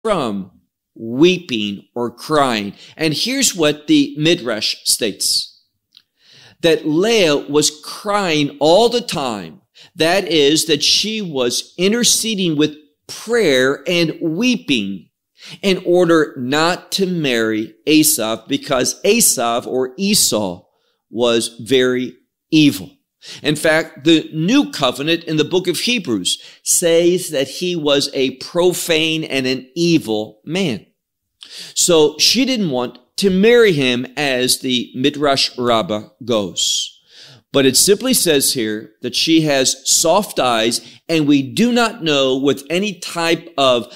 from weeping or crying. And here's what the Midrash states, that Leah was crying all the time. That is, that she was interceding with prayer and weeping in order not to marry Esau, because Esau was very evil. In fact, the New Covenant in the book of Hebrews says that he was a profane and an evil man. So she didn't want to marry him, as the Midrash Rabbah goes. But it simply says here that she has soft eyes, and we do not know with any type of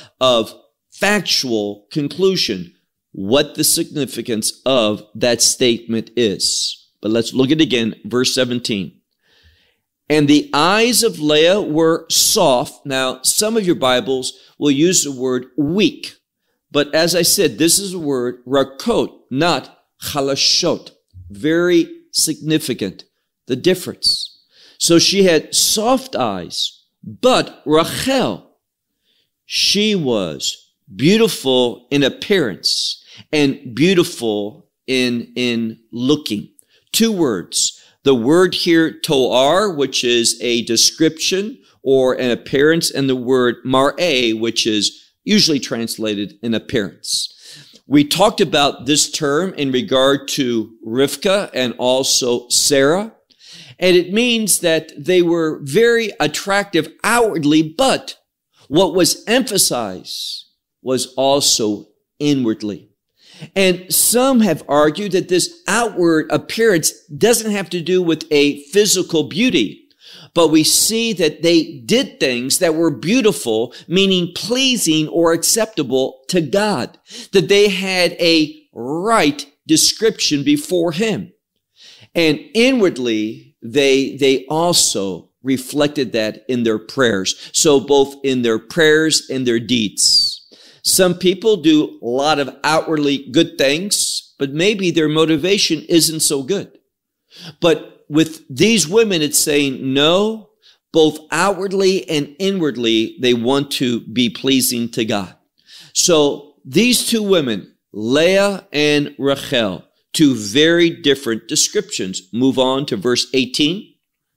factual conclusion what the significance of that statement is. But let's look at it again, verse 17. And the eyes of Leah were soft. Now, some of your Bibles will use the word weak. But as I said, this is the word rakot, not chalashot. Very significant, the difference. So she had soft eyes, but Rachel, she was beautiful in appearance and beautiful in looking. Two words. The word here, toar, which is a description or an appearance, and the word mar'eh, which is usually translated in appearance. We talked about this term in regard to Rivka and also Sarah, and it means that they were very attractive outwardly, but what was emphasized was also inwardly. And some have argued that this outward appearance doesn't have to do with a physical beauty, but we see that they did things that were beautiful, meaning pleasing or acceptable to God, that they had a right description before him. And inwardly, they also reflected that in their prayers. So both in their prayers and their deeds. Some people do a lot of outwardly good things, but maybe their motivation isn't so good. But with these women, it's saying no, both outwardly and inwardly, they want to be pleasing to God. So these two women, Leah and Rachel, two very different descriptions. Move on to verse 18.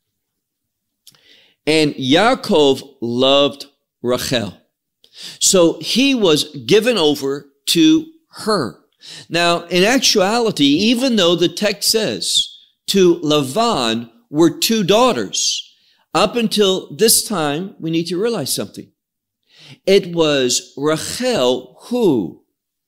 And Yaakov loved Rachel. So he was given over to her. Now, in actuality, even though the text says to Lavan were two daughters, up until this time, we need to realize something. It was Rachel who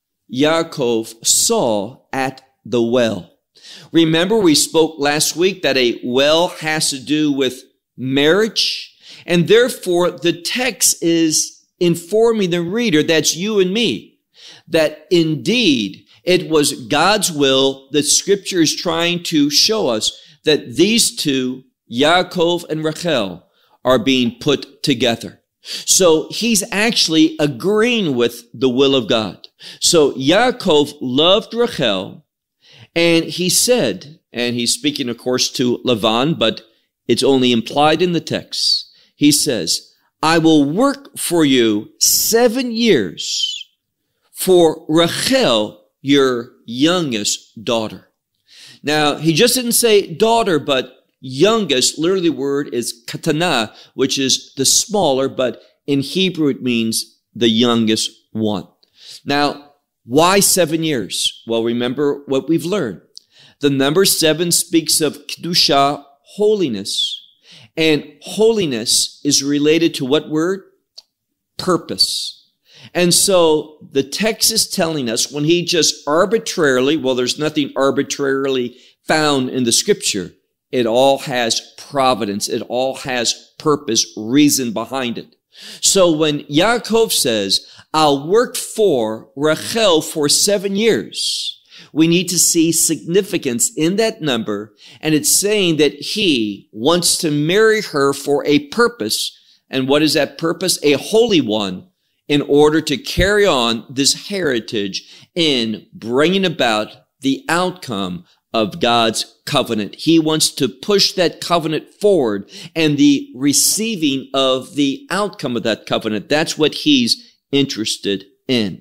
Yaakov saw at the well. Remember, we spoke last week that a well has to do with marriage, and therefore the text is informing the reader, that's you and me, that indeed it was God's will that Scripture is trying to show us that these two, Yaakov and Rachel, are being put together. So he's actually agreeing with the will of God. So Yaakov loved Rachel, and he said, and he's speaking, of course, to Lavan, but it's only implied in the text. He says, I will work for you 7 years for Rachel, your youngest daughter. Now, he just didn't say daughter, but youngest. Literally, the word is katana, which is the smaller, but in Hebrew, it means the youngest one. Now, why 7 years? Well, remember what we've learned. The number 7 speaks of kedusha, holiness. And holiness is related to what word? Purpose. And so the text is telling us when he just arbitrarily, well, there's nothing arbitrarily found in the Scripture. It all has providence. It all has purpose, reason behind it. So when Yaakov says, I'll work for Rachel for 7 years, we need to see significance in that number, and it's saying that he wants to marry her for a purpose. And what is that purpose? A holy one, in order to carry on this heritage in bringing about the outcome of God's covenant. He wants to push that covenant forward and the receiving of the outcome of that covenant. That's what he's interested in.